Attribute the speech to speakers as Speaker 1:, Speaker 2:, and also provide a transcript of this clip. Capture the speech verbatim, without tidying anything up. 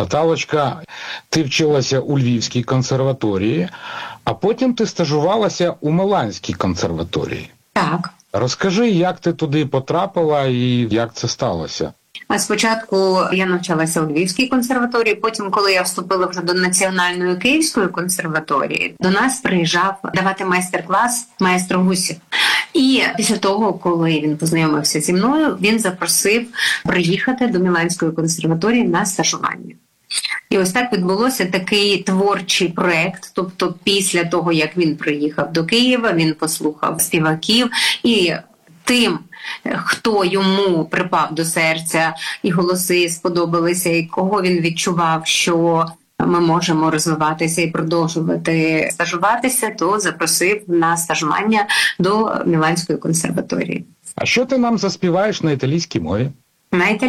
Speaker 1: Наталочка, ти вчилася у Львівській консерваторії, а потім ти стажувалася у Міланській консерваторії.
Speaker 2: Так.
Speaker 1: Розкажи, як ти туди потрапила і як це сталося?
Speaker 2: А спочатку я навчалася у Львівській консерваторії, потім, коли я вступила вже до Національної Київської консерваторії, до нас приїжджав давати майстер-клас маестро Гусів. І після того, коли він познайомився зі мною, він запросив приїхати до Міланської консерваторії на стажування. І ось так відбулося такий творчий проект, тобто після того, як він приїхав до Києва, він послухав співаків і тим, хто йому припав до серця, і голоси сподобалися, і кого він відчував, що ми можемо розвиватися і продовжувати стажуватися, то запросив на стажування до Міланської консерваторії.
Speaker 1: А що ти нам заспіваєш на італійській мові?
Speaker 2: На